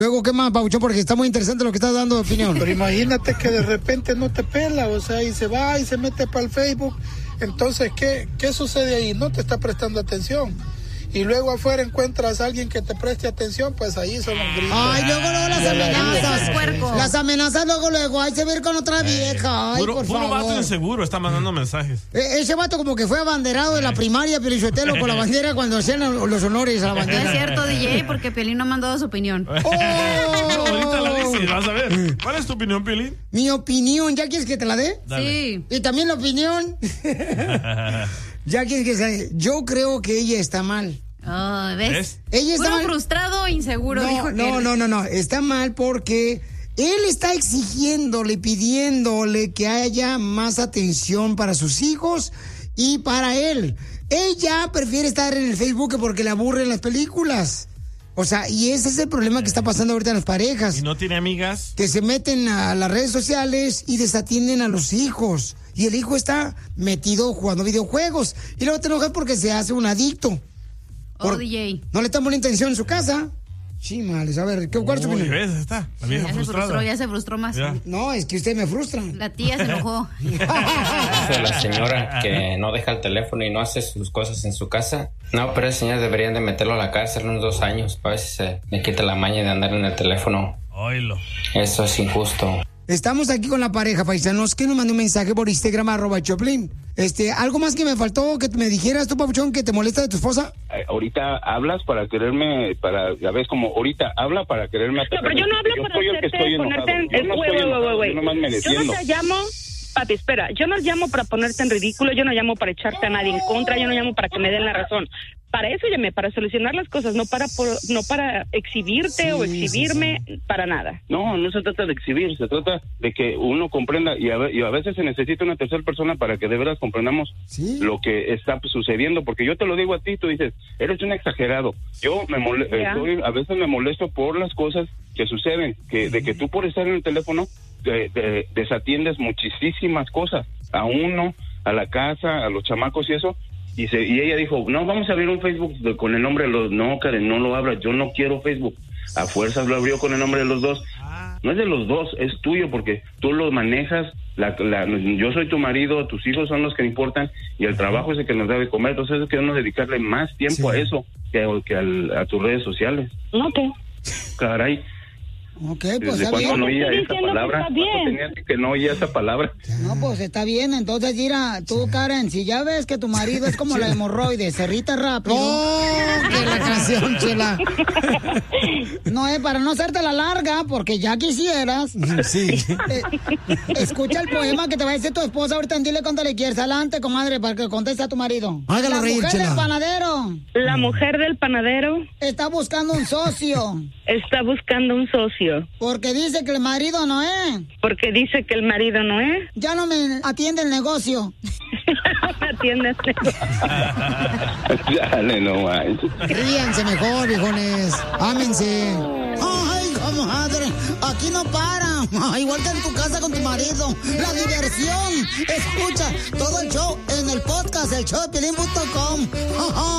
Luego, ¿qué más, Pabuchón? Porque está muy interesante lo que estás dando de opinión. Pero imagínate que de repente no te pela, o sea, y se va y se mete para el Facebook. Entonces, ¿qué sucede ahí? No te está prestando atención. Y luego afuera encuentras a alguien que te preste atención, pues ahí son los gritos. Ay, luego las amenazas. Las amenazas luego, ay, se va a ir con otra vieja. Ay, por favor. Vato inseguro está mandando mensajes. Ese vato como que fue abanderado de la primaria, Pielichotelo, con la bandera cuando hacían los honores a la bandera. No es cierto, DJ, porque Piolín no ha mandado su opinión. No, ahorita la dices, vas a ver. ¿Cuál es tu opinión, Piolín? Mi opinión, ¿ya quieres que te la dé? Dale. Sí. Y también la opinión. Ya quieres que se... Yo creo que ella está mal. Oh, ¿ves? Ella está mal. Frustrado e inseguro, dijo que... No. Está mal porque él está exigiéndole, pidiéndole que haya más atención para sus hijos y para él. Ella prefiere estar en el Facebook porque le aburren las películas. O sea, y ese es el problema que está pasando ahorita en las parejas. ¿Y no tiene amigas? Que se meten a las redes sociales y desatienden a los hijos. Y el hijo metido jugando videojuegos. Y luego te enojas porque se hace un adicto. DJ. No le están poniendo intención en su casa. Sí, males. A ver, ¿cuál es tu opinión? Está. La vieja ya se frustró más. Ya. No, es que usted me frustra. La tía se enojó. La señora que no deja el teléfono y no hace sus cosas en su casa. No, pero esa señora deberían de meterlo a la cárcel unos 2 años para ver si se le quita la maña de andar en el teléfono. Oílo. Eso es injusto. Estamos aquí con la pareja, paisanos, que nos mandó un mensaje por Instagram, @Choplin. ¿Algo más que me faltó que me dijeras tú, Papuchón, que te molesta de tu esposa? Ahorita hablas para quererme, ya ves, como ahorita habla para quererme atacar. No, pero yo no hablo para ponerte en... Yo no te llamo... Papi, espera, yo no llamo para ponerte en ridículo, yo no llamo para echarte a nadie en contra, yo no llamo para que me den la razón. Para eso llamé, para solucionar las cosas, no para exhibirte o exhibirme, para nada. No se trata de exhibir, se trata de que uno comprenda y a veces se necesita una tercera persona para que de veras comprendamos lo que está sucediendo, porque yo te lo digo a ti, tú dices, eres un exagerado. Yo a veces me molesto por las cosas que suceden, de que tú por estar en el teléfono desatiendes muchísimas cosas, a uno, a la casa, a los chamacos y eso, y ella dijo, no, vamos a abrir un Facebook con el nombre de los... No, Karen, no lo abras, yo no quiero Facebook. A fuerzas lo abrió con el nombre de los dos. No es de los dos, es tuyo porque tú lo manejas, yo soy tu marido, tus hijos son los que importan y el trabajo es el que nos debe comer, entonces es que debemos dedicarle más tiempo a eso que a tus redes sociales. Ok. Caray. Ok, pues ¿Desde cuándo no oía esa palabra? ¿Cuándo tenías que no oía esa palabra? No, pues está bien. Entonces, mira, tú, Karen, si ya ves que tu marido es como la hemorroide, se irrita rápido. ¡Oh! ¡Qué la canción, chela! No, para no hacerte la larga, porque ya quisieras. Sí. Escucha el poema que te va a decir tu esposa ahorita. Dile cuánto le quieres. Adelante, comadre, para que conteste a tu marido. Hágalo la reír, mujer chela. del panadero. La mujer del panadero. Está buscando un socio. Está buscando un socio. Porque dice que el marido no es. Porque dice que el marido no es. Ya no me atiende el negocio. No me atiende el negocio. Dale, no manches. Ríanse mejor, viejones. Ámense. Ay, comadre, aquí no para. Igual que en tu casa con tu marido. La diversión. Escucha todo el show en el podcast, el showdepiolín.com.